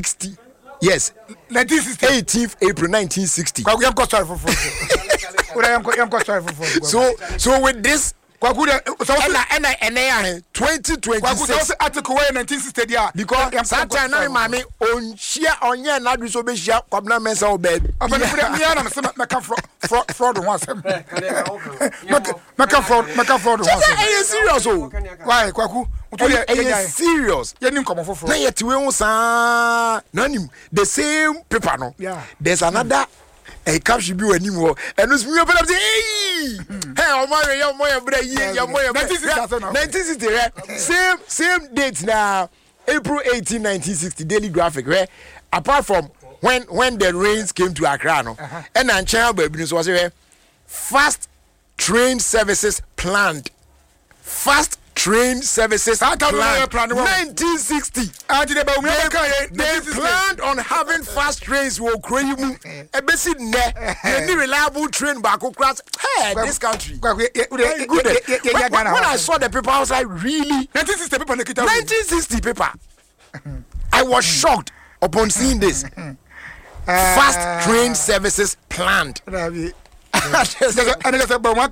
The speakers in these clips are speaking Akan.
1960. Yes, 1960. 18th April 1960. So with this, 2026 article 1960 because sometimes now mommy on share on your not be so be share kwabna mensa obed fraud once make fraud once serious oh why kwaku serious ye nim komo foforo na yet we hu sa na nim the same paper no there's another a caption be anim ho eno so me open say hey o ma re yo mo ye bra yi yo mo ye 1960 same date now April 18 1960 Daily Graphic where apart from when the rains came to Accra no and China baby so was fast train services planned fast train services planned 1960 they planned on having fast trains wo kroyimu ebesi ne any reliable train back across this country when I saw the paper I was like really 1960 paper I was shocked upon seeing this fast train services planned this is serious.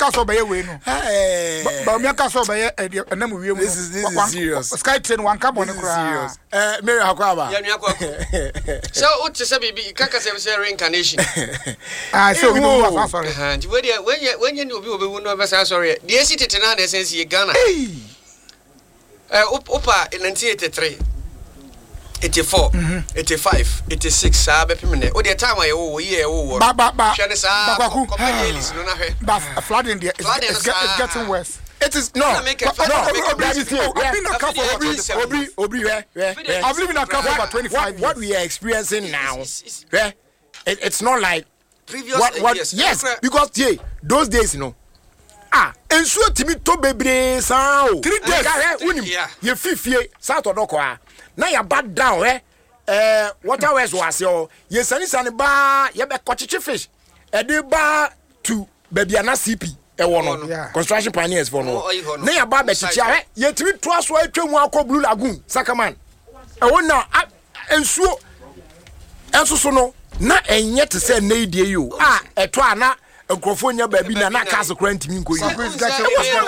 Sky train one carbon. Mary Hakwaba. So what to say baby kaka say reincarnation. So we know sorry. When you know be sorry. The city tena na sense ye Ghana. Opa in 1983. 84, 85, 86, sabe pimene. O the time I year o. Ba. Flood in there. It's getting worse. It is no. I've been in a car for about 25 years. What we are experiencing now, it's not like previous years. Yes, because those days, and so Timmy to bebre sao 3 days. You fifie Saturday kwa. Now you bad down, water west was your sani ba ye be kochichi fish. E de ba to baby ana CP construction pioneers for no. Now you ba be chichi ye timi to aso atwemu akọ Blue Lagoon Sakaman. E wona ensuo enso so no na enye te se na idie yo eto ana nkrofo nya ba bi na kase kwantimi nkoyi.